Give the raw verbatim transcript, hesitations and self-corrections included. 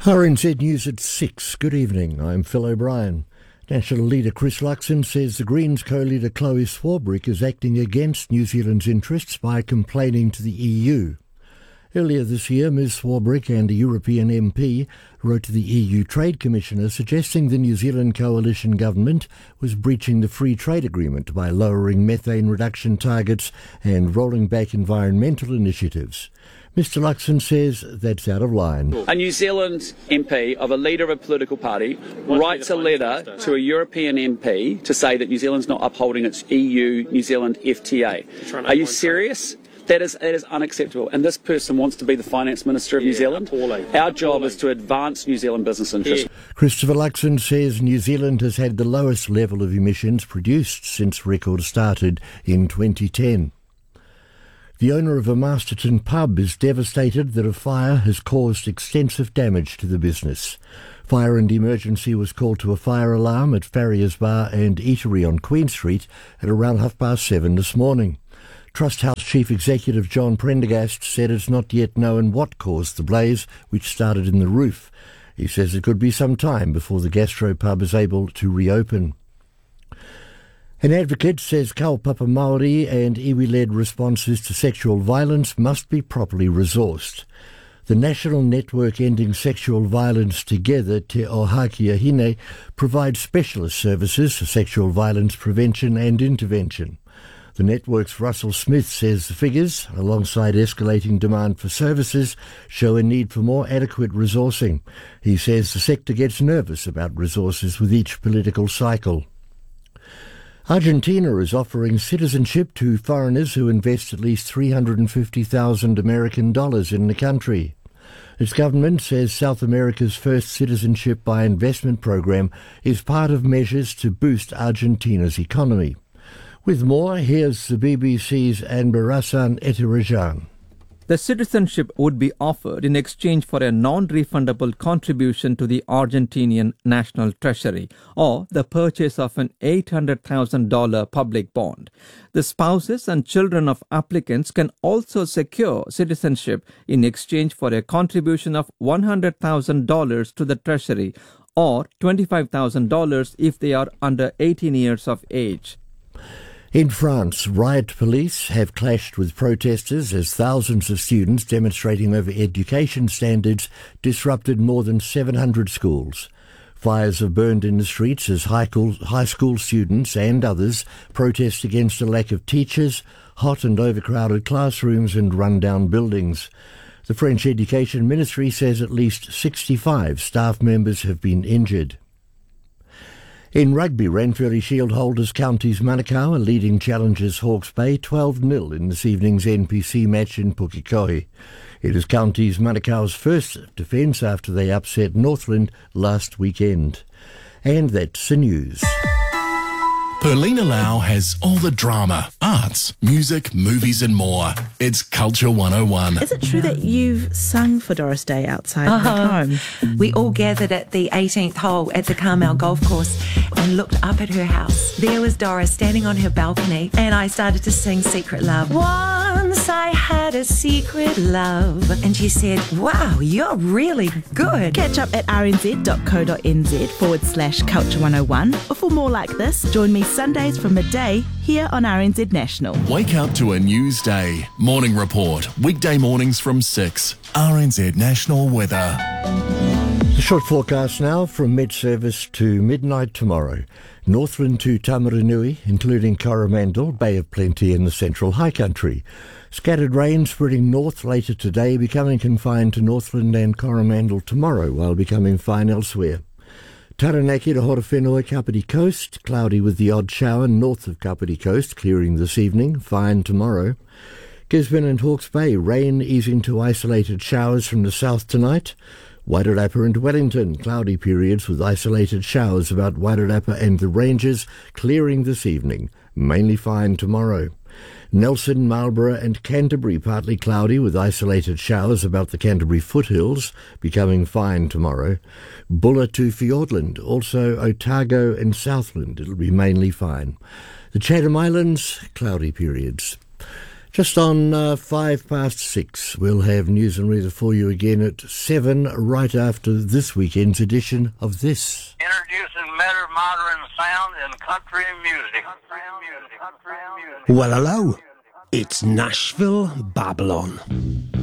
R N Z News at six. Good evening, I'm Phil O'Brien. National leader Chris Luxon says the Greens co-leader Chloe Swarbrick is acting against New Zealand's interests by complaining to the E U. Earlier this year, Miz Swarbrick and a European M P wrote to the E U Trade Commissioner suggesting the New Zealand coalition government was breaching the free trade agreement by lowering methane reduction targets and rolling back environmental initiatives. Mister Luxon says that's out of line. A New Zealand M P of a leader of a political party writes a letter to a European M P to say that New Zealand's not upholding its E U-New Zealand F T A. Are you serious? That is, that is unacceptable. And this person wants to be the Finance Minister of yeah, New Zealand. Appalling. Our job appalling. is to advance New Zealand business interests. Yeah. Christopher Luxon says New Zealand has had the lowest level of emissions produced since records started in twenty ten. The owner of a Masterton pub is devastated that a fire has caused extensive damage to the business. Fire and emergency was called to a fire alarm at Farrier's Bar and Eatery on Queen Street at around half past seven this morning. Trust House Chief Executive John Prendergast said it's not yet known what caused the blaze, which started in the roof. He says it could be some time before the gastropub is able to reopen. An advocate says kaupapa Māori and iwi-led responses to sexual violence must be properly resourced. The National Network Ending Sexual Violence Together, Te Ohakia Hine, provides specialist services for sexual violence prevention and intervention. The network's Russell Smith says the figures, alongside escalating demand for services, show a need for more adequate resourcing. He says the sector gets nervous about resources with each political cycle. Argentina is offering citizenship to foreigners who invest at least three hundred fifty thousand American dollars in the country. Its government says South America's first citizenship by investment program is part of measures to boost Argentina's economy. With more, here's the B B C's Anbarasan Etirajan. The citizenship would be offered in exchange for a non-refundable contribution to the Argentinian National Treasury or the purchase of an eight hundred thousand dollars public bond. The spouses and children of applicants can also secure citizenship in exchange for a contribution of one hundred thousand dollars to the Treasury or twenty-five thousand dollars if they are under eighteen years of age. In France, riot police have clashed with protesters as thousands of students demonstrating over education standards disrupted more than seven hundred schools. Fires have burned in the streets as high school students and others protest against a lack of teachers, hot and overcrowded classrooms and run-down buildings. The French Education Ministry says at least sixty-five staff members have been injured. In rugby, Ranfurly Shield holders Counties Manukau are leading challengers Hawke's Bay twelve nil in this evening's N P C match in Pukekohe. It is Counties Manukau's first defence after they upset Northland last weekend. And that's the news. Perlina Lau has all the drama, arts, music, movies and more. It's Culture one oh one. Is it true that you've sung for Doris Day outside uh-huh. her home? We all gathered at the eighteenth hole at the Carmel Golf Course and looked up at her house. There was Doris standing on her balcony and I started to sing Secret Love. Once I had a secret love. And she said, wow, you're really good. Catch up at rnz.co.nz forward slash culture 101 or for more like this, join me Sundays from midday here on R N Z National. Wake up to a news day. Morning Report. Weekday mornings from six. R N Z National Weather. The short forecast now from mid-service to midnight tomorrow. Northland to Tamaranui, including Coromandel, Bay of Plenty and the Central High Country. Scattered rain spreading north later today, becoming confined to Northland and Coromandel tomorrow, while becoming fine elsewhere. Taranaki to Horowhenua, Kapiti Coast, cloudy with the odd shower north of Kapiti Coast, clearing this evening, fine tomorrow. Gisborne and Hawke's Bay, rain easing to isolated showers from the south tonight. Wairarapa and Wellington, cloudy periods with isolated showers about Wairarapa and the Ranges, clearing this evening, mainly fine tomorrow. Nelson, Marlborough and Canterbury, partly cloudy with isolated showers about the Canterbury foothills, becoming fine tomorrow. Bulla to Fiordland, also Otago and Southland, it'll be mainly fine. The Chatham Islands, cloudy periods. Just on uh, five past six, we'll have News and Weather for you again at seven, right after this weekend's edition of This. Introducing better modern sound and country music. Country music. Country music. Well, hello. It's Nashville Babylon.